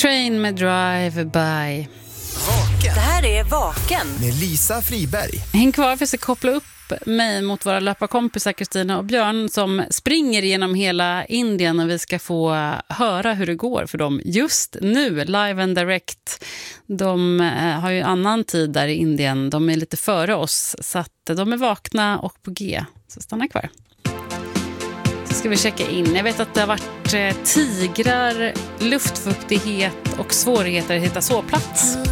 Train med Drive By. Vaken. Det här är Vaken. Med Lisa Friberg. Häng kvar för jag ska koppla upp mig mot våra löparkompisar Kristina och Björn som springer genom hela Indien och vi ska få höra hur det går för dem just nu, live and direct. De har ju annan tid där i Indien, de är lite före oss så att de är vakna och på G, så stanna kvar. Så ska vi checka in. Jag vet att det har varit tigrar, luftfuktighet och svårigheter att hitta sovplats.